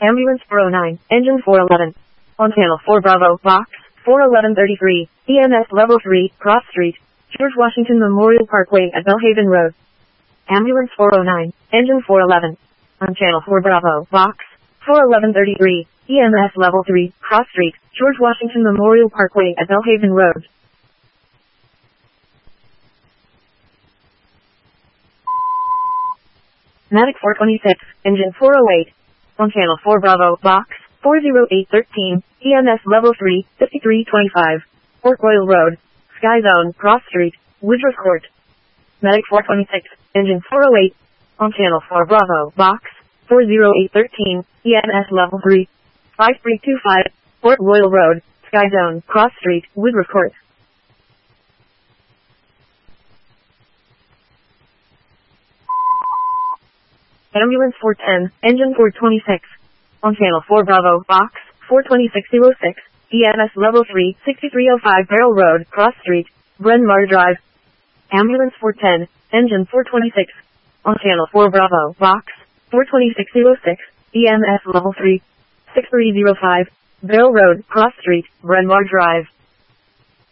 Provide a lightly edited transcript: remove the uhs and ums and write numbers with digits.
Ambulance 409, Engine 411. On Channel 4 Bravo, Box 41133, EMS Level 3, Cross Street, George Washington Memorial Parkway at Belhaven Road. Ambulance 409, Engine 411. On Channel 4 Bravo, Box 41133, EMS Level 3, Cross Street, George Washington Memorial Parkway at Belhaven Road. Medic 426, Engine 408. On Channel 4 Bravo, Box 40813, EMS Level 3, 5325, Port Royal Road, Sky Zone, Cross Street, Woodruff Court. Medic 426, Engine 408. On Channel 4 Bravo, Box 40813, EMS Level 3, 5325, Port Royal Road, Sky Zone, Cross Street, Woodruff Court. Ambulance 410, Engine 426. On Channel 4 Bravo, Box 42606, EMS Level 3, 6305 Barrel Road, Cross Street, Bryn Mawr Drive. Ambulance 410, Engine 426. On Channel 4 Bravo, Box 42606, EMS Level 3, 6305 Barrel Road, Cross Street, Bryn Mawr Drive.